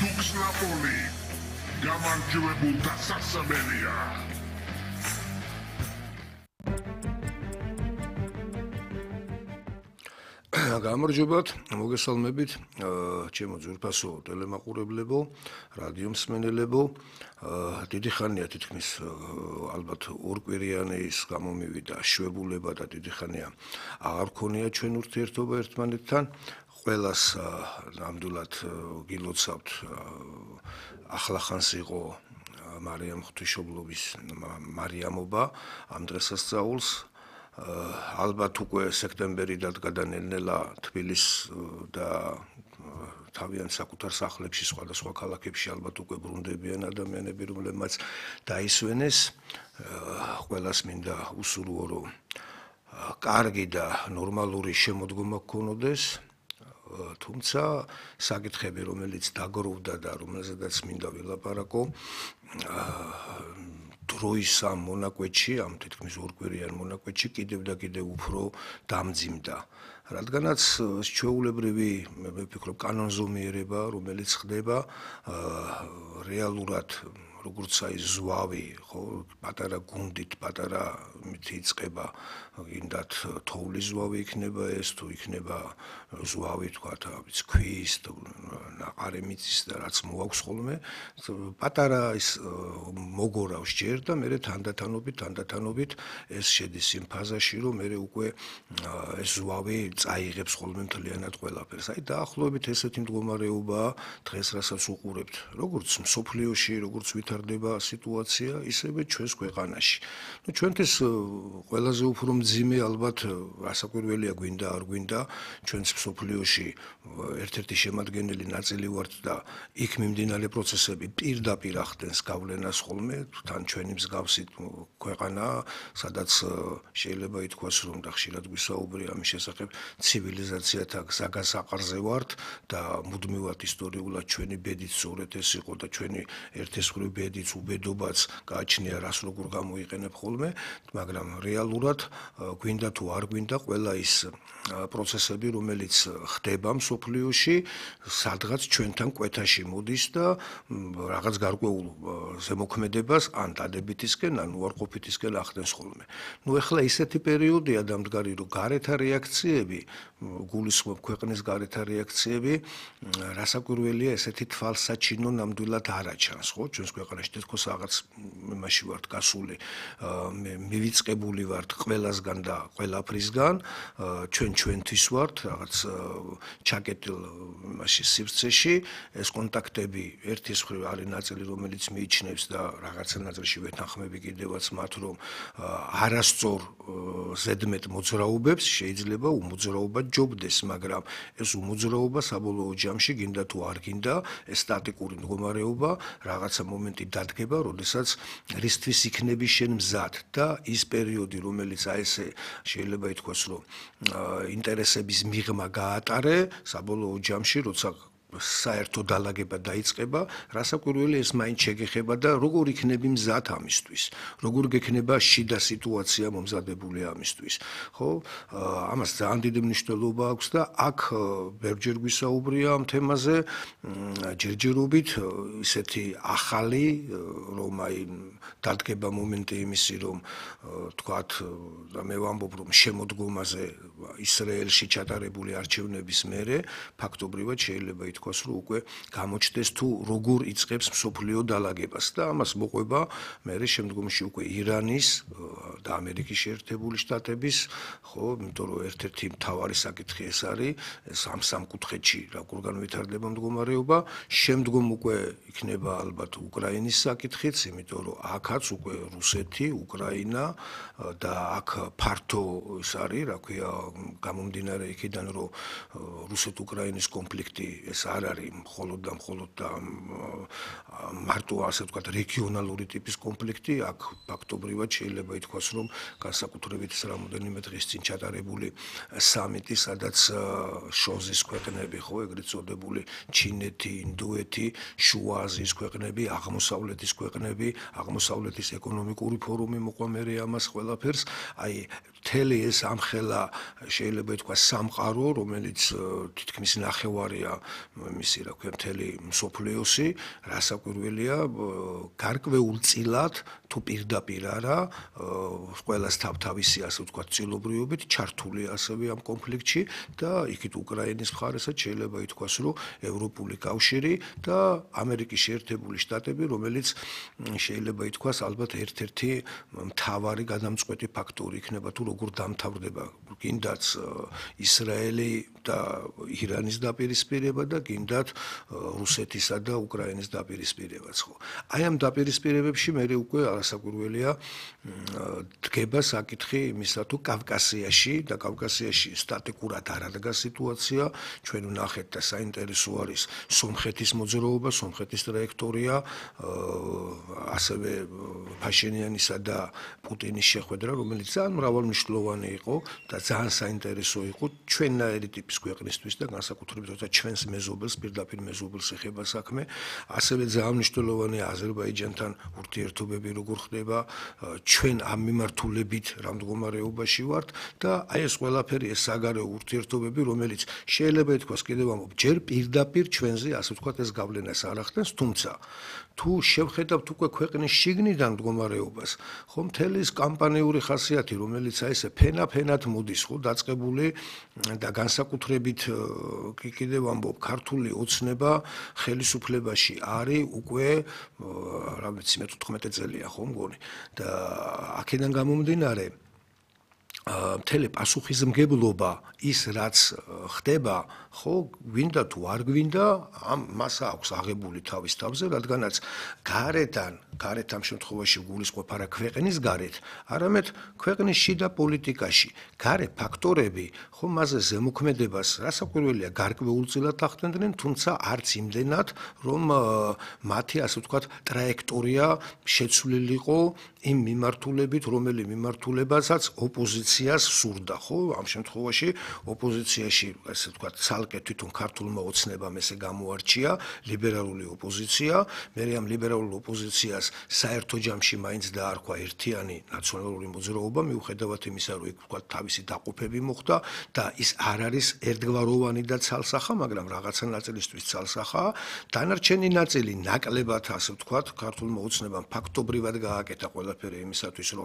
დუქს ნაპოლი გამარჯვებულთა სასაბელია გამარჯობათ, მოგესალმებით, ჩემო ძვირფასო ტელემაყურებლებო, რადიო მსმენელებო, დიდი ხანია თითქმის ალბათ ორკვირიანის გამომივიდა შვებულება და დიდი ხანია აღარ ქონია ჩვენ ურთიერთობა ერთმანეთთან. ყველას ნამდვილად გილოცავთ ახლახანს იყო მარიამ ღვთისმშობლობის მარიამობა ამ დღესასწაულს. ალბათ უკვე სექტემბერი დადგა ნელ-ნელა თბილის და თავიანთ საკუთარ სახლებში სხვადასხვა ქალაქებში ალბათ უკვე ბრუნდებიან ადამიანები, რომლებმაც დაისვენეს. ყველას მინდა უსურვო, რომ კარგი და ნორმალური შემოდგომა გქონოდეს. თუმცა საკითხები, რომელიც დაგროვდა და რომელზედაც მინდა ვილაპარაკო, დროის ამ მონაკვეთში, ამ თითქმის ორკვირიან მონაკვეთში კიდევ და კიდევ უფრო დამძიმდა. რადგანაც ჩვეულებრივი, მე ვფიქრობ, კანონზომიერება, რომელიც ხდება, რეალურად როგორც აი ზვავი, ხო, პატარა გუნდით, პატარა მითი იწყება, გინდათ თოვლის ზვავი იქნება ეს, თუ იქნება ზვავი, თქვათ, ვიცი, ქვის, ნაყარი მიწის და რაც მოაქვს ხოლმე, პატარა ის მოგორავს ჯერ და მერე თანდათანობით ეს შედის იმ ფაზაში, რომ მერე უკვე ეს ზვავი წაიღებს ხოლმე მთლიანად ყველაფერს. აი დაახლოებით ესეთი მდგომარეობაა დღეს, რასაც უყურებთ, როგორც მსოფლიოში, როგორც ვითარდება სიტუაცია, ისევე ჩვენს ქვეყანაში. ჩვენთვის ყველაზე უფრო მძიმე ალბათ რასაკვირველია, გვინდა არ გვინდა, ჩვენს მსოფლიოში ერთ-ერთი შემადგენელი ნაწილი ვართ და იქ მიმდინარე პროცესები პირდაპირ ახდენს გავლენას ხოლმე, თან ჩვენი მსგავსი ქვეყანა, სადაც შეიძლება ითქვას, რომ და ხშირად გვისაუბრია ამის შესახებ, ცივილიზაციათა გზაგასაყარზე ვართ და მუდმივად ისტორიულად ჩვენი ბედით სწორედ ეს იყო და ჩვენი ერთესხრივ ბედიც, უბედობაც გააჩნია, რას როგორ გამოიყენებ ხოლმე, მაგრამ რეალურად გვინდა თუ არ გვინდა, ყველა ის პროცესები, რომელიც ხდება მსოფლიოში, სადღაც ჩვენთან კვეთაში მოდის და რაღაც გარკვეულ ზემოქმედებას ან დადებითისკენ, ან უარყოფითისკენ ახდენს ხოლმე. ეხლა ისეთი პერიოდია დამდგარი, რომ გარეთა რეაქციები, გულისხმობ ქვეყნის გარეთა რეაქციები, რასაკვირველია, ესეთი თვალსაჩინო ნამდვილად არ აჩანს, ხო? ჩვენს ქვეყანაში თითქოს რაღაც იმაში ვართ გასული, მივიწყებული ვართ ყველასგან და ყველაფრისგან, ჩვენთვის ვართ რაღაც ჩაკეტილ იმაში სივრცეში, ეს კონტაქტები ერთის მხრივ არის ნაწილი, რომელიც მიიჩნევს და რაღაცა ნაწილში ვეთანხმები კიდევაც მათ, რომ არასწორ ზედმეტ მოძრაობებს შეიძლება უმოძრაობა ჯობდეს, მაგრამ ეს უმოძრაობა საბოლოო ჯამში გინდა თუ არ გინდა, ეს სტატიკური მდგომარეობა რაღაცა მომენტი დადგება, როდესაც რისთვის იქნები შენ მზად და ის პერიოდი, რომელიც აი ესე შეიძლება ითქვას, რომ ინტერესების მიღმა გაატარე, საბოლოო ჯამში, როცა საერთო დალაგება დაიწყება, რასაკვირველი ეს მაინც შეგეხება და როგორ იქნები მზად ამისთვის, როგორ გექნება შიდა სიტუაცია მომზადებული ამისთვის, ხო? ამას ძალიან დიდი მნიშვნელობა აქვს და აქ ბევრჯერ გვისაუბრია ამ თემაზე, ჯერჯერობით ისეთი ახალი, რომ აი დადგება მომენტი იმისი, რომ თქვათ და მე ვამბობ, რომ შემოდგომაზე ისრაელში ჩატარებული არჩევნების მერე ფაქტობრივად შეიძლება ითქვას, რომ უკვე გამოჩნდეს თუ როგორ იწყებს მსოფლიო დალაგებას და ამას მოყვება მერე შემდგომში უკვე ირანის და ამერიკის შეერთებული შტატების, ხო, იმიტომ რომ ერთ-ერთი მთავარი საკითხი ეს არის, ამ სამკუთხედში როგორ განვითარდება მდგომარეობა, შემდგომ უკვე იქნება ალბათ უკრაინის საკითხიც, იმიტომ რომ აქაც უკვე რუსეთი, უკრაინა და აქ ფართო ის არის, რა ქვია, გამომდინარე იქიდან, რომ რუსეთ-უკრაინის კონფლიქტი ეს არ არის მხოლოდ და მარტო ასე ვთქვათ რეგიონალური ტიპის კონფლიქტი, აქ ფაქტობრივად შეიძლება ითქვას, რომ განსაკუთრებით ეს რამოდენიმე დღის წინ ჩატარებული სამიტი, სადაც შოზის ქვეყნები, ხო, ეგრეთ წოდებული ჩინეთი, ინდოეთი, შუა აზიის ქვეყნები, აღმოსავლეთის ქვეყნები, აღმოსავლეთის ეკონომიკური ფორუმი მოყვამერე ამას ყველაფერს, აი მთელი ეს ამხელა შეიძლება ითქვას სამყარო, რომელიც თითქმის ნახევარია მისი რა ქვია მთელი მსოფლიოსი რასაკვირველია გარკვეულწილად თუ პირდაპირ არა ყველას თავისი ასე ვთქვათ წილობრიობით ჩართული ასევე ამ კონფლიქტში და იქით უკრაინის მხარესაც შეიძლება ითქვას რომ ევროპული კავშირი და ამერიკის შეერთებული შტატები რომელიც შეიძლება ითქვას ალბათ ერთ-ერთი მთავარი გადამწყვეტი ფაქტორი იქნება თუ როგორ დამთავრდება გინდაც ისრაელი და ირანის დაპირისპირება და გინდათ რუსეთისა და უკრაინის დაპირისპირებაც ხო. აი ამ დაპირისპირებებში მე უკვე არასაკვირველია დგება საკითხი იმისა თუ კავკასიაში და კავკასიაში სტატიკურად არ ადგას სიტუაცია ჩვენ ვნახეთ და საინტერესო არის სომხეთის მოძრაობა, სომხეთის ტრაექტორია, ასევე ფაშინიანისა და პუტინის შეხვედრა, რომელიც ძალიან მრავალმნიშვნელოვანი იყო და ძალიან საინტერესო იყო ჩვენნაირი ტიპის ქვეყნისთვის და განსაკუთრებით როცა ჩვენს მეზობელს პირდაპირ მეზობელს ეხება საქმე, ასევე ძალიან მნიშვნელოვანია აზერბაიჯანთან ურთიერთობები როგორ ხდება, ჩვენ ამ მიმართულებით რა მდგომარეობაში ვართ და აი ეს ყველაფერი ეს საგარეო ურთიერთობები, რომელიც შეიძლება ითქვას კიდევ ჯერ პირდაპირ ჩვენზე ასე ვთქვათ ეს გავლენას არ ახდენს, თუმცა თუ შევხედავთ უკვე ქვეყნის შიგნიდან მდგომარეობას, ხო მთელი ეს კამპანიური ხასიათი, რომელიც აი ესე ფენად მოდის, ხო დაწყებული და განსაკუთრებით კიდევ ამბობ ქართული ოცნება ხელისუფლებაში არის უკვე რა ვიცი მე 14 წელია ხო მგონი და აქედან გამომდინარე მთელი პასუხისმგებლობა ის რაც ხდება ხო გვინდა თუ არ გვინდა მას აქვს აღებული თავის თავზე რადგანაც გარეთ ამ შემთხვევაში გულისხმობ არა ქვეყნის გარეთ არამედ ქვეყნის შიდა პოლიტიკაში გარე ფაქტორები ხო მასზე ზემოქმედებას რასაკვირველია გარკვეულწილად ახდენდნენ თუმცა არც იმდენად რომ მათი ასე ვთქვათ ტრაექტორია შეცვლილიყო იმ მიმართულებით რომელი მიმართულებასაც ოპოზიციას სურდა ხო ამ შემთხვევაში ოპოზიციაში ასე ვთქვათ ცალკე თვითონ ქართულმა ოცნებამ ესე გამოარჩია ლიბერალური ოპოზიცია მე ამ ლიბერალურ ოპოზიციას საერთო ჯამში მაინც დაარქვა ერთიანი ნაციონალური მოძრაობა მიუხედავად იმისა რომ იქ ვთქვათ თავისი დაყოფები მოხდა და ის არ არის ერთგვაროვანი და ცალსახა მაგრამ რაღაცა ნაწილისთვის ცალსახაა დანარჩენი ნაწილი ნაკლებად ასე ვთქვათ ქართულმა ოცნებამ ფაქტობრივად გააკეთა ყველაფერი იმისათვის რომ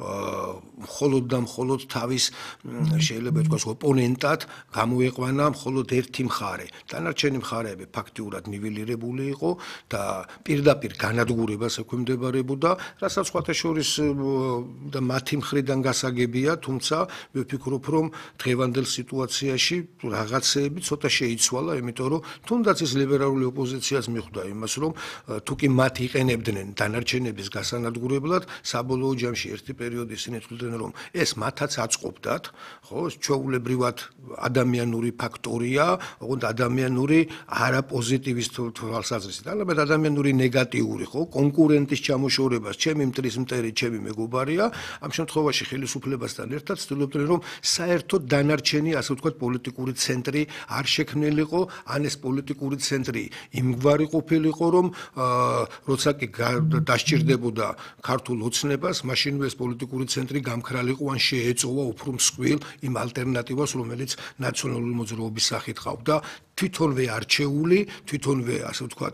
მხოლოდ და მხოლოდ თავის შეიძლება ითქვას ოპონენტად გამოეყვანა მხოლოდ ერთი მხარე. დანარჩენი მხარეები ფაქტიურად ნიველირებული იყო და პირდაპირ განადგურებას ექვემდებარებოდა, რასაც სხვათა შორის და მათი მხრიდან გასაგებია, თუმცა მე ვფიქრობ, რომ დღევანდელ სიტუაციაში რაღაცეები ცოტა შეიცვალა, იმიტომ რომ თუნდაც ის ლიბერალური ოპოზიციას მიხვდა იმას, რომ თუ კი მათ იყენებდნენ დანარჩენების გასანადგურებლად, საბოლოო ჯამში ერთი პერიოდი ისინი თვლდნენ, რომ ეს მათაც აწყობდათ, ხო, ჩვეულებრივად ადამიანური ფაქტორია, ოღონდ ადამიანური არაპოზიტივის თვალსაზრისით, ალბათ ადამიანური ნეგატიური, ხო, კონკურენტის ჩამოშორებას, ჩემი მტრის მტერი, ჩემი მეგობარია, ამ შემთხვევაში ხელისუფლებასთან ერთად ცდილობდნენ, რომ საერთოდ დანარჩენი, ასე ვთქვათ, პოლიტიკური ცენტრი არ შექმნილიყო, ან ეს პოლიტიკური ცენტრი იმგვარი ყოფილიყო, რომ როცა კი დასჭირდებოდა ქართულ ოცნებას, მაშინვე ეს პოლიტიკური ცენტრი გამქრალიყო ან შეეწოვა უფრო მსხვილ იმ ალტერნატივას, რომელიც ნაციონალური მოძრაობის სახით ყავდა თვითონვე არჩეული, თვითონვე ასე ვთქვათ,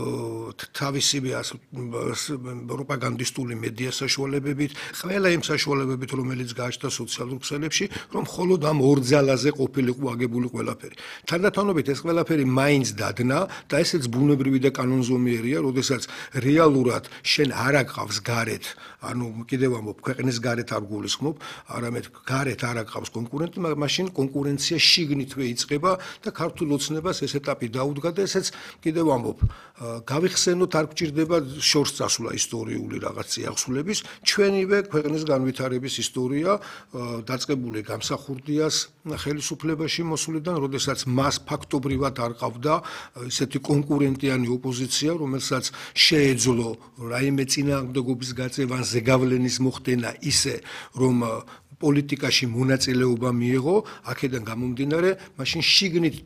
თავისივე ასე პროპაგანდისტული მედია საშუალებებით, ყველა იმ საშუალებებით, რომელიც გააჩნდა სოციალურ ქსელებში, რომ მხოლოდ ამ ორ ძალაზე ყოფილიყო აგებული ყველაფერი. თანდათანობით ეს ყველაფერი მაინც დადნა და ესეც ბუნებრივი და კანონზომიერია, როდესაც რეალურად შენ არ აკყავს გარეთ, ანუ კიდევ ამბობ, ქვეყნის გარეთ არ გულისხმობ, არამედ გარეთ არ აკყავს კონკურენტი, მაშინ კონკურენცია შიგნითვე იწყება და ქართულ ოცნებას ეს ეტაპი დაუდგა და ესეც კიდევ ამბობ, გავიხსენოთ არ გჭირდება შორს წასვლა ისტორიული რაღაც წიაღსულების, ჩვენივე ქვეყნის განვითარების ისტორია დაწყებული გამსახურდიას ხელისუფლებაში მოსვლიდან, როდესაც მას ფაქტობრივად არ ყავდა ესეთი კონკურენტიანი ოპოზიცია, რომელსაც შეეძლო რაიმე წინააღმდეგობის გაწევა, ზეგავლენის მოხდენა ისე, რომ პოლიტიკაში მონაწილეობა მიიღო, აქედან გამომდინარე, მაშინ შიგნით მოხდა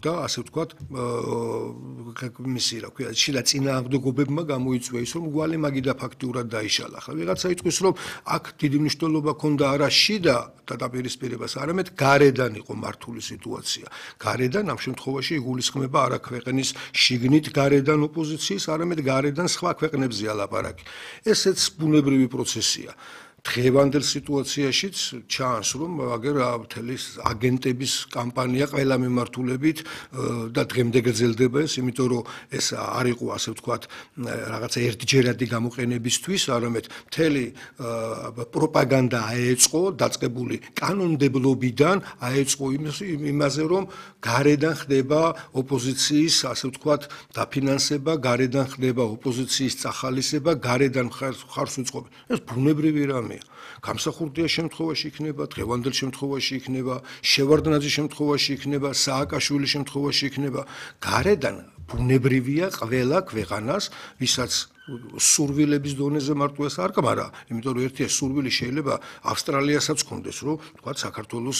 და ასე ვთქვათ, მისი რა ქვია, შიდა წინააღმდეგობებმა გამოიწვია ის, რომ გვალი მაგიდა ფაქტიურად დაიშალა. ახლა ვიღაცა იტყვის, რომ აქ დიდი მნიშვნელობა ჰქონდა არა შიდა დაპირისპირებას, არამედ გარედან იყო მართული სიტუაცია. გარედან ამ შემთხვევაში იგულისხმება არა ქვეყნის შიგნით გარედან ოპოზიციის, არამედ გარედან სხვა ქვეყნებზე ალაპარაკი. ესეც ბუნებრივი პროცესია. დღევანდელ სიტუაციაშიც ჩანს, რომ აგერ მთელი აგენტების კამპანია ყველა მიმართულებით და დღემდე გრძელდება ეს, იმიტომ რომ ეს არ იყო ასე ვთქვათ რაღაცა ერთჯერადი გამოყენებისთვის, არამედ მთელი პროპაგანდა აეწყო დაწყებული კანონმდებლობიდან, აეწყო იმაზე, რომ გარედან ხდება ოპოზიციის ასე ვთქვათ დაფინანსება, გარედან ხდება ოპოზიციის წახალისება, გარედან ხარს უწყობენ. ეს ბუნებრივი რამეა. გამსახურდია შემთხვევაში იქნება, დღევანდელ შემთხვევაში იქნება, შევარდნაძის შემთხვევაში იქნება, სააკაშვილის შემთხვევაში იქნება. გარედან ბუნებრივია ყველა ქვეყანას, ვისაც სურვილების დონეზე მარტო ეს არ კმარა, იმიტომ რომ ერთია სურვილი შეიძლება ავსტრალიასაც ჰქონდეს, რომ თქვა საქართველოს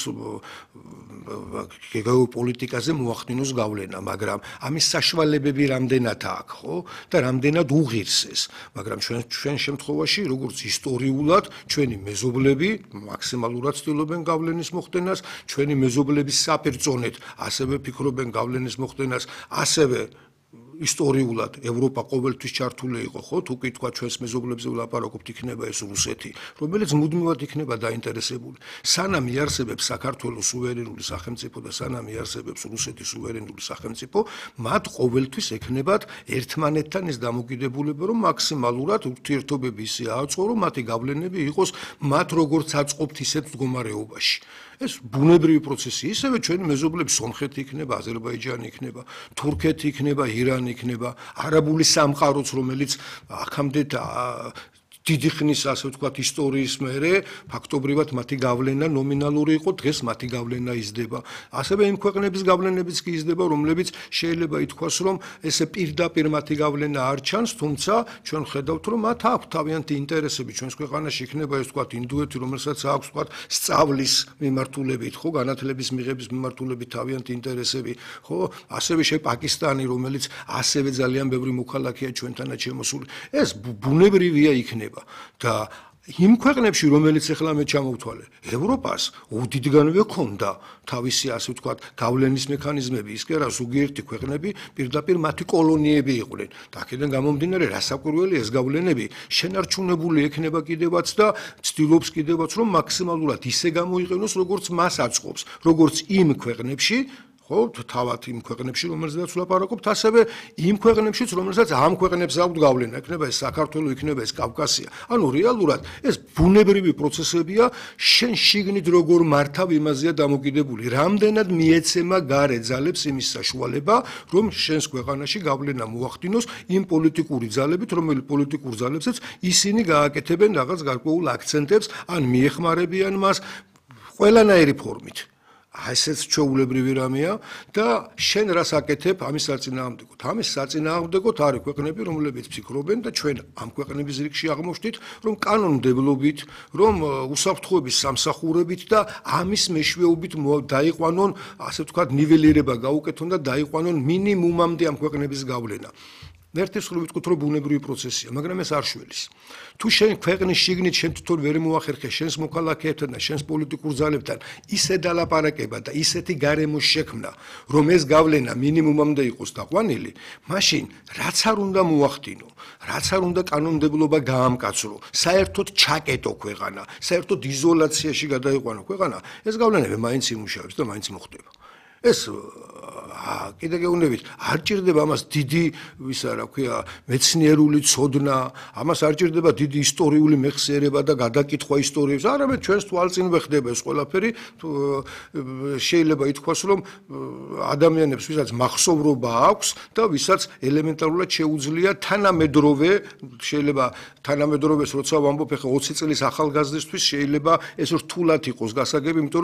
გეოპოლიტიკაზე მოახდინოს გავლენა, მაგრამ ამის საშუალებები რამდენად აქვს, ხო? და რამდენად უღირსეს, მაგრამ ჩვენ შემთხვევაში, როგორც ისტორიულად, ჩვენი მეზობლები მაქსიმალურად ცდილობენ გავლენის მოხდენას, ჩვენი მეზობლების საპირწონედ ასევე ფიქრობენ გავლენის მოხდენას, ასევე ისტორიულად ევროპა ყოველთვის ჩართული იყო, ხო? თუ კი თქვა ჩვენს მეზობლებზე ვლაპარაკობთ, იქნება ეს რუსეთი, რომელიც მუდმივად იქნება დაინტერესებული. სანამ იარსებებს საქართველოს სუვერენული სახელმწიფო და სანამ იარსებებს რუსეთის სუვერენული სახელმწიფო, მათ ყოველთვის ექნებათ ერთმანეთთან ის დამოკიდებულება, რომ მაქსიმალურად ურთიერთობები ისე ააწყო, რომ მათი გავლენები იყოს მათ როგორც აწყობთ ისეთ მდგომარეობაში. ეს ბუნებრივი პროცესი, ისევე ჩვენი მეზობლები სომხეთი იქნება, აზერბაიჯანი იქნება, თურქეთი იქნება, ირანი იქნება, არაბული სამყაროც, რომელიც აქამდე დიდი ხნის ასე ვთქვათ ისტორიის მერე ფაქტობრივად მათი გავლენა ნომინალური იყო, დღეს მათი გავლენა იზრდება. ასევე იმ ქვეყნების გავლენებიც კი იზრდება, რომლებიც შეიძლება ითქვას, რომ ესე პირდაპირ მათი გავლენა არ ჩანს, თუმცა ჩვენ ხედავთ, რომ მათ აქვთ თავიანთი ინტერესები ჩვენს ქვეყანაში, იქნება ეს ვთქვათ ინდუეთი, რომელსაც აქვს ვთქვათ სწავლის მიმართულებით, ხო, განათლების მიღების მიმართულებით თავიანთი ინტერესები, ხო, ასევე პაკისტანი, რომელიც ასევე ძალიან ბევრი მოქალაქეა ჩვენთანაც შემოსული. ეს ბუნებრივია იქნება. და იმ ქვეყნებში, რომელიც ახლა მე ჩამოვთვალე, ევროპას უდიდგანვე ჰქონდა თავისი ასე ვთქვათ გავლენის მექანიზმები, ის კი არა ზოგიერთი ქვეყნები პირდაპირ მათი კოლონიები იყვნენ. და აქედან გამომდინარე, რასაკვირველია ეს გავლენები შენარჩუნებული ექნება კიდევაც და ცდილობს კიდევაც, რომ მაქსიმალურად ისე გამოიყენოს, როგორც მას აწყობს, როგორც იმ ქვეყნებში, ხო, თავად იმ ქვეყნებში, რომელზედაც ვლაპარაკობთ, ასევე იმ ქვეყნებშიც, რომელსაც ამ ქვეყნებს აქვთ გავლენა, იქნება ეს საქართველო, იქნება ეს კავკასია. ანუ რეალურად ეს ბუნებრივი პროცესებია, შენ შიგნით როგორ მართავ იმაზეა დამოკიდებული. რამდენად მიეცემა გარე ძალებს იმის საშუალება, რომ შენს ქვეყანაში გავლენა მოახდინოს იმ პოლიტიკური ძალებით, რომელი პოლიტიკურ ძალებსაც ისინი გააკეთებენ რაღაც გარკვეულ აქცენტებს, ან მიეხმარებიან მას ყველანაირი ფორმით. ესეც ჩვეულებრივი რამეა და შენ რას აკეთებ ამის საწინააღმდეგოდ. ამის საწინააღმდეგოდ არის ქვეყნები, რომლებიც ფიქრობენ და ჩვენ ამ ქვეყნების რიგში აღმოჩნდით, რომ კანონმდებლობით, რომ უსაფრთხოების სამსახურებით და ამის მეშვეობით დაიყვანონ, ასე ვთქვათ, ნიველირება გაუკეთონ და დაიყვანონ მინიმუმამდე ამ ქვეყნების გავლენა. ერთი სრულებით ვთქვით, რომ ბუნებრივი პროცესია, მაგრამ ეს არ შველის. თუ შენ ქვეყნის შიგნით შენ თვითონ ვერ მოახერხე შენს მოქალაქეებთან და შენს პოლიტიკურ ძალებთან ისე დალაპარაკება და ისეთი გარემო შექმნა, რომ ეს გავლენა მინიმუმამდე იყოს დაყვანილი, მაშინ რაც არ უნდა მოახდინო, რაც არ უნდა კანონმდებლობა გაამკაცრო, საერთოდ ჩაკეტო ქვეყანა, საერთოდ იზოლაციაში გადაიყვანო ქვეყანა, ეს გავლენები მაინც იმუშავებს და მაინც მოხდება. ეს კიდე გეუბნებით, არ ჭირდება ამას დიდი, ვისა რა ქვია, მეცნიერული ცოდნა, ამას არ ჭირდება დიდი ისტორიული მეხსიერება და გადაკითხვა ისტორიებს, არამედ ჩვენს თვალწინვე ხდება ეს ყველაფერი, შეიძლება ითქვას, რომ ადამიანებს, ვისაც მახსოვრობა აქვს და ვისაც ელემენტარულად შეუძლია თანამედროვე, შეიძლება თანამედროვეს როცა ვამბობ, ახლა 20 წლის ახალგაზრდისთვის შეიძლება ეს რთულად იყოს გასაგები, იმიტომ